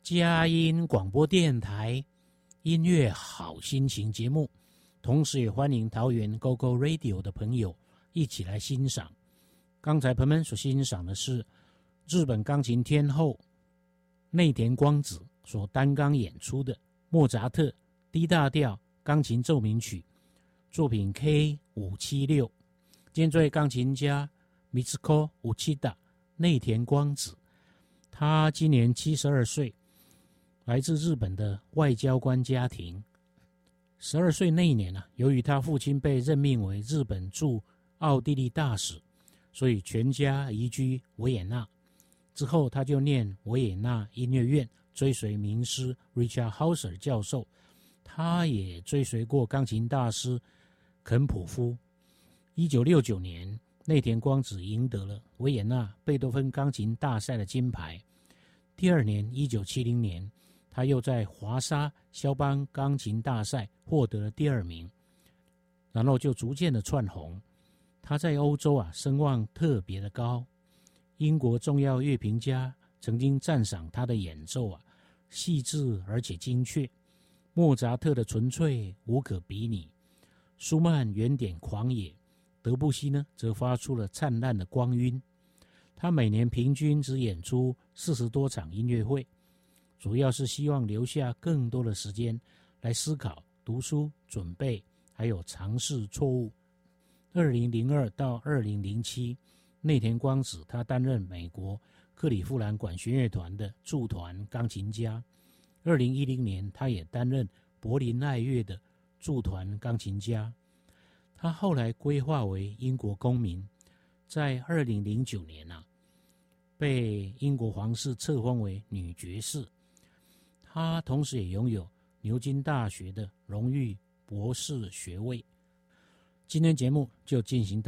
佳音广播电台音乐好心情节目，同时也欢迎桃园 GoGo Radio 的朋友一起来欣赏。刚才朋友们所欣赏的是日本钢琴天后内田光子所担纲演出的莫扎特 D 大调钢琴奏鸣曲作品 K576， 兼作钢琴家 Mitsuko Uchida 内田光子。他今年72岁，来自日本的外交官家庭。12岁那一年由于他父亲被任命为日本驻奥地利大使，所以全家移居维也纳。之后他就念维也纳音乐院，追随名师 Richard Hauser 教授。他也追随过钢琴大师肯普夫。1969年，内田光子赢得了维也纳贝多芬钢琴大赛的金牌。第二年1970年，他又在华沙肖邦钢琴大赛获得了第2名，然后就逐渐的窜红。他在欧洲声望特别的高，英国重要乐评家曾经赞赏他的演奏细致而且精确，莫扎特的纯粹无可比拟，舒曼原点狂野，德布西则发出了灿烂的光晕。他每年平均只演出40多场音乐会，主要是希望留下更多的时间来思考、读书、准备，还有尝试错误。2002到2007，内田光子他担任美国克里夫兰管弦乐团的驻团钢琴家。2010年，他也担任柏林爱乐的驻团钢琴家。他后来归化为英国公民，在2009年被英国皇室册封为女爵士。她同时也拥有牛津大学的荣誉博士学位。今天节目就进行到